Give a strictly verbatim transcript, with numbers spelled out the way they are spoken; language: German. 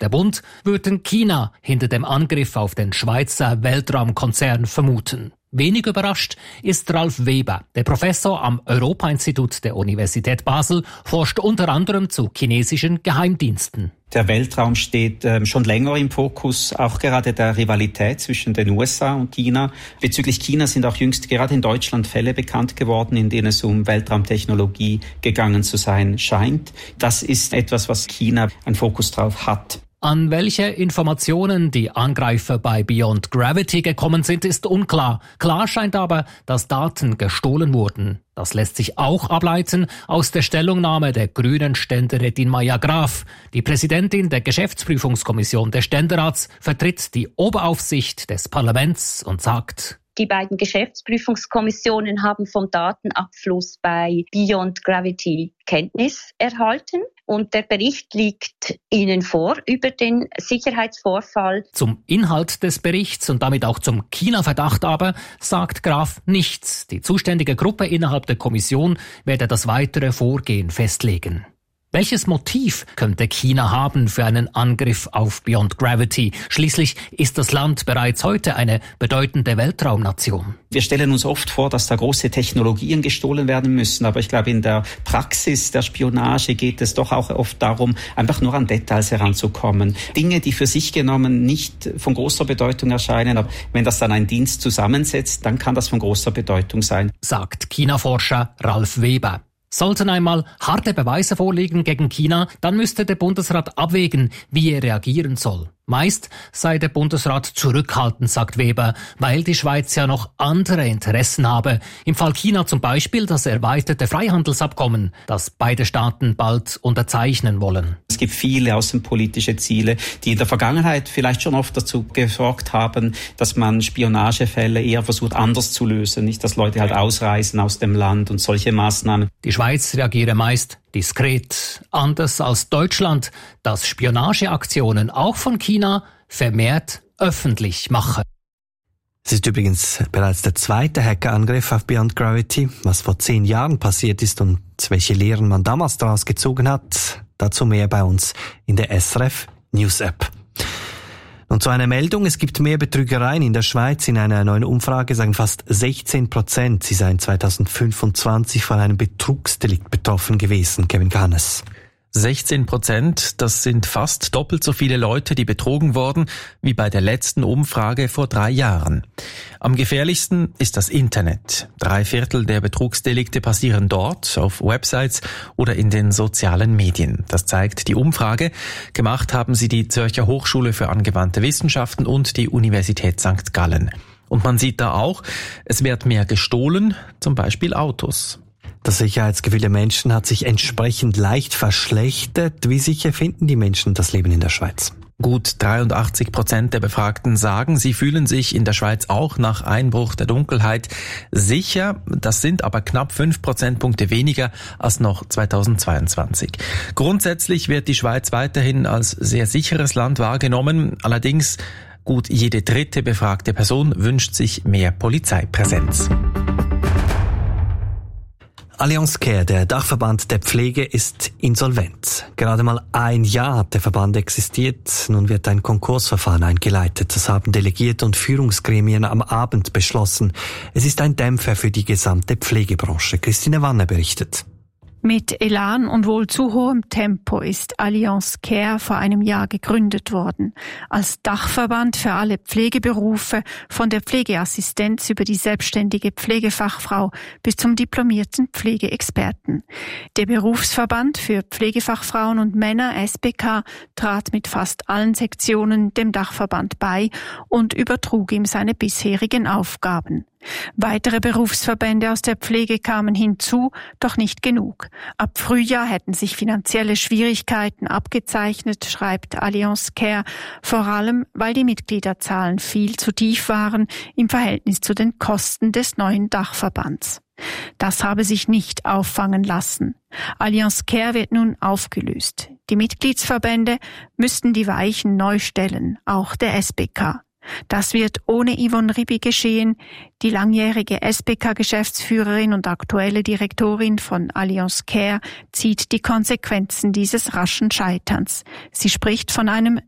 und der Bund würden China hinter dem Angriff auf den Schweizer Weltraumkonzern vermuten. Wenig überrascht ist Ralf Weber. Der Professor am Europa-Institut der Universität Basel forscht unter anderem zu chinesischen Geheimdiensten. Der Weltraum steht äh, schon länger im Fokus, auch gerade der Rivalität zwischen den U S A und China. Bezüglich China sind auch jüngst gerade in Deutschland Fälle bekannt geworden, in denen es um Weltraumtechnologie gegangen zu sein scheint. Das ist etwas, was China einen Fokus drauf hat. An welche Informationen die Angreifer bei Beyond Gravity gekommen sind, ist unklar. Klar scheint aber, dass Daten gestohlen wurden. Das lässt sich auch ableiten aus der Stellungnahme der grünen Ständerätin Maja Graf. Die Präsidentin der Geschäftsprüfungskommission des Ständerats vertritt die Oberaufsicht des Parlaments und sagt: Die beiden Geschäftsprüfungskommissionen haben vom Datenabfluss bei Beyond Gravity Kenntnis erhalten und der Bericht liegt Ihnen vor über den Sicherheitsvorfall. Zum Inhalt des Berichts und damit auch zum China-Verdacht aber sagt Graf nichts. Die zuständige Gruppe innerhalb der Kommission werde das weitere Vorgehen festlegen. Welches Motiv könnte China haben für einen Angriff auf Beyond Gravity? Schließlich ist das Land bereits heute eine bedeutende Weltraumnation. Wir stellen uns oft vor, dass da große Technologien gestohlen werden müssen, aber ich glaube, in der Praxis der Spionage geht es doch auch oft darum, einfach nur an Details heranzukommen. Dinge, die für sich genommen nicht von großer Bedeutung erscheinen, aber wenn das dann ein Dienst zusammensetzt, dann kann das von großer Bedeutung sein, sagt China-Forscher Ralf Weber. Sollten einmal harte Beweise vorliegen gegen China, dann müsste der Bundesrat abwägen, wie er reagieren soll. Meist sei der Bundesrat zurückhaltend, sagt Weber, weil die Schweiz ja noch andere Interessen habe. Im Fall China zum Beispiel das erweiterte Freihandelsabkommen, das beide Staaten bald unterzeichnen wollen. Es gibt viele außenpolitische Ziele, die in der Vergangenheit vielleicht schon oft dazu gesorgt haben, dass man Spionagefälle eher versucht anders zu lösen, nicht, dass Leute halt ausreisen aus dem Land und solche Maßnahmen. Die Schweiz reagiere meist diskret, anders als Deutschland, das Spionageaktionen auch von China vermehrt öffentlich mache. Es ist übrigens bereits der zweite Hackerangriff auf Beyond Gravity. Was vor zehn Jahren passiert ist und welche Lehren man damals daraus gezogen hat, dazu mehr bei uns in der S R F News App. Und zu einer Meldung, es gibt mehr Betrügereien in der Schweiz. In einer neuen Umfrage sagen fast sechzehn Prozent, sie seien zweitausendfünfundzwanzig von einem Betrugsdelikt betroffen gewesen. Kevin Ganes. sechzehn Prozent, das sind fast doppelt so viele Leute, die betrogen wurden, wie bei der letzten Umfrage vor drei Jahren. Am gefährlichsten ist das Internet. Drei Viertel der Betrugsdelikte passieren dort, auf Websites oder in den sozialen Medien. Das zeigt die Umfrage. Gemacht haben sie die Zürcher Hochschule für angewandte Wissenschaften und die Universität Sankt Gallen. Und man sieht da auch, es wird mehr gestohlen, zum Beispiel Autos. Das Sicherheitsgefühl der Menschen hat sich entsprechend leicht verschlechtert. Wie sicher finden die Menschen das Leben in der Schweiz? Gut dreiundachtzig Prozent der Befragten sagen, sie fühlen sich in der Schweiz auch nach Einbruch der Dunkelheit sicher. Das sind aber knapp fünf Prozentpunkte weniger als noch zweitausendzweiundzwanzig. Grundsätzlich wird die Schweiz weiterhin als sehr sicheres Land wahrgenommen. Allerdings gut jede dritte befragte Person wünscht sich mehr Polizeipräsenz. Allianz Care, der Dachverband der Pflege, ist insolvent. Gerade mal ein Jahr hat der Verband existiert. Nun wird ein Konkursverfahren eingeleitet. Das haben Delegierte und Führungsgremien am Abend beschlossen. Es ist ein Dämpfer für die gesamte Pflegebranche. Christine Wanner berichtet. Mit Elan und wohl zu hohem Tempo ist Allianz Care vor einem Jahr gegründet worden. Als Dachverband für alle Pflegeberufe, von der Pflegeassistenz über die selbstständige Pflegefachfrau bis zum diplomierten Pflegeexperten. Der Berufsverband für Pflegefachfrauen und Männer S B K trat mit fast allen Sektionen dem Dachverband bei und übertrug ihm seine bisherigen Aufgaben. Weitere Berufsverbände aus der Pflege kamen hinzu, doch nicht genug. Ab Frühjahr hätten sich finanzielle Schwierigkeiten abgezeichnet, schreibt Allianz Care, vor allem weil die Mitgliederzahlen viel zu tief waren im Verhältnis zu den Kosten des neuen Dachverbands. Das habe sich nicht auffangen lassen. Allianz Care wird nun aufgelöst. Die Mitgliedsverbände müssten die Weichen neu stellen, auch der S B K. Das wird ohne Yvonne Ribi geschehen. Die langjährige S B K-Geschäftsführerin und aktuelle Direktorin von Allianz Care zieht die Konsequenzen dieses raschen Scheiterns. Sie spricht von einem